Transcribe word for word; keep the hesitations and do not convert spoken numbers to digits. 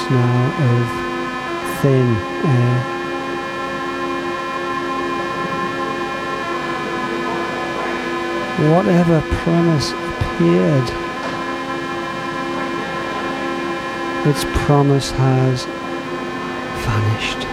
now of thin air. Whatever promise appeared, its promise has vanished.